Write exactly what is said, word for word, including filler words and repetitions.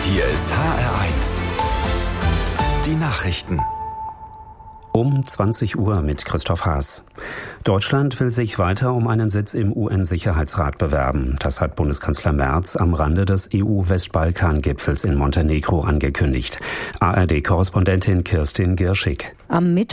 Hier ist H R eins. Die Nachrichten. Um zwanzig Uhr mit Christoph Haas. Deutschland will sich weiter um einen Sitz im U N-Sicherheitsrat bewerben. Das hat Bundeskanzler Merz am Rande des E U-Westbalkan-Gipfels in Montenegro angekündigt. A R D-Korrespondentin Kirstin Girschig. Am Mittwoch